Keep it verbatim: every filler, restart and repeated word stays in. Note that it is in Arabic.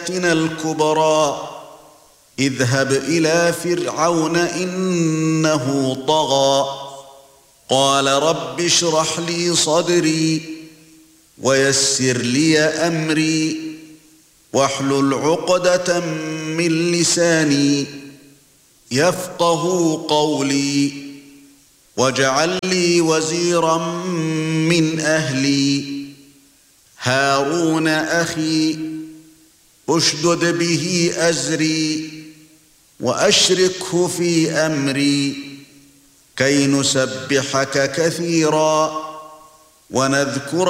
آياتنا الكبرى اذهب إلى فرعون إنه طغى قال رب اشرح لي صدري ويسر لي أمري واحلل عقدة من لساني يفقهوا قولي واجعل لي وزيرا من أهلي هارون أخي اشدد به أزري وأشركه في أمري كي نسبحك كثيرا ونذكرك